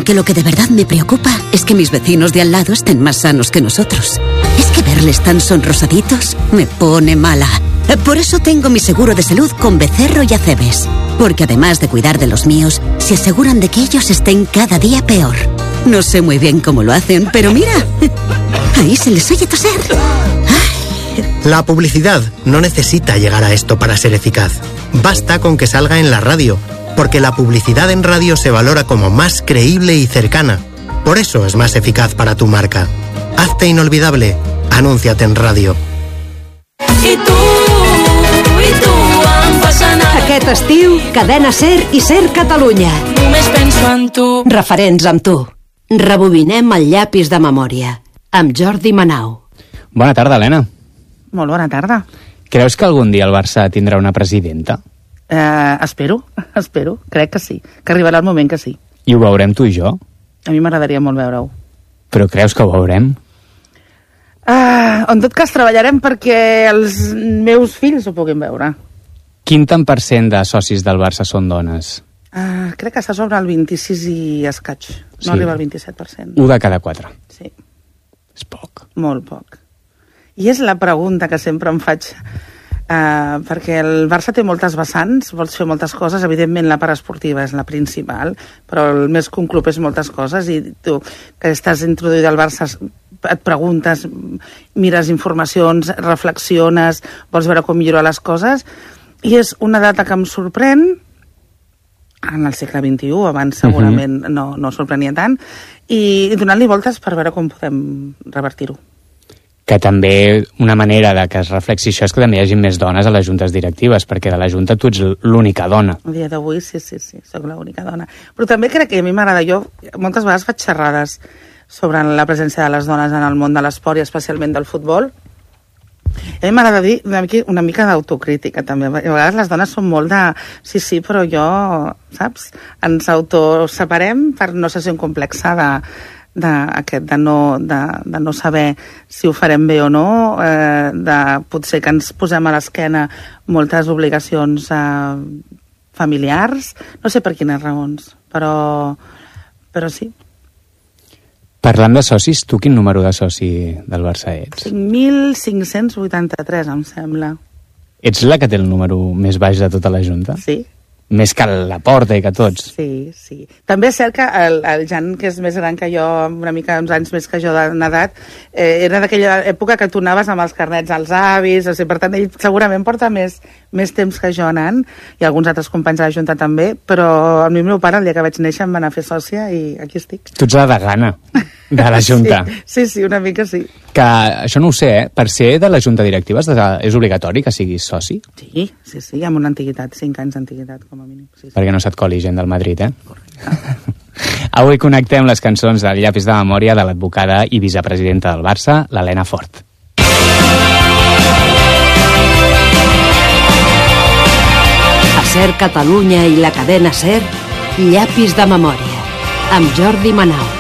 porque lo que de verdad me preocupa es que mis vecinos de al lado estén más sanos que nosotros. Es que verles tan sonrosaditos me pone mala. Por eso tengo mi seguro de salud con Becerro y Acebes. Porque además de cuidar de los míos, se aseguran de que ellos estén cada día peor. No sé muy bien cómo lo hacen, pero mira, ahí se les oye toser. La publicidad no necesita llegar a esto para ser eficaz. Basta con que salga en la radio, porque la publicidad en radio se valora como más creíble y cercana. Por eso es más eficaz para tu marca. Hazte inolvidable. Anúnciate en radio. Aquest estiu, Cadena Ser i Ser Catalunya. Només penso en tu. Referents amb tu. Rebobinem el llapis de memòria. Amb Jordi Manau. Bona tarda, Helena. Molt bona tarda. Creus que algun dia el Barça tindrà una presidenta? Espero. Crec que sí. Que arribarà el moment que sí. I ho veurem tu i jo? A mi m'agradaria molt veure-ho. Però creus que ho veurem? En tot cas, treballarem perquè els meus fills ho puguin veure. Quin tant % de socis del Barça són dones? Crec que està sobre el 26 i escaig. No arriba al 27%. 1 de cada 4. Sí. És poc. Molt poc. I és la pregunta que sempre em faig, perquè el Barça té moltes vessants, vols fer moltes coses, evidentment la part esportiva és la principal, però el més que un club és moltes coses, i tu, que estàs introduït al Barça, et preguntes, mires informacions, reflexiones, vols veure com millorar les coses, i és una data que em sorprèn, en el segle XXI, abans segurament no sorprenia tant, i donant-li voltes per veure com podem revertir-ho. Que també una manera de que es reflexi això és que també hi hagi més dones a les juntes directives, perquè de la junta tu ets l'única dona. El dia d'avui sí, soc l'única dona. Però també crec que a mi m'agrada, jo moltes vegades faig xerrades sobre la presència de les dones en el món de l'esport i especialment del futbol. A mi m'agrada dir una mica d'autocrítica també. A vegades les dones són molt de sí, però jo, saps? Ens autoseparem per no ser un complex de no saber si ho farem bé o no, potser que ens posem a l'esquena moltes obligacions familiars, no sé per quines raons, però sí. Parlant de socis, tu quin número de soci del Barça ets? 5.583, em sembla. Ets la que té el número més baix de tota la Junta? Sí. Més que la Porta i que tots? Sí. També és cert que el Jan, que és més gran que jo, una mica uns anys més que jo d'edat, era d'aquella època que tu anaves amb els carnets als avis, o sigui, per tant, ell segurament porta més temps que jo anant, i alguns altres companys de la Junta també, però el meu pare, el dia que vaig néixer, em va anar a fer sòcia i aquí estic. Tu ets la degana de la Junta. Sí, una mica sí. Que això no ho sé, per ser de la Junta Directiva és obligatori que siguis soci? Sí, amb una antiguitat, 5 anys d'antiguitat, com a mínim. Sí. Perquè no se't coli gent del Madrid, Avui connectem les cançons del llapis de memòria de l'advocada i vicepresidenta del Barça, l'Helena Fort. A Ser Catalunya i la cadena Ser, llapis de memòria, amb Jordi Manau.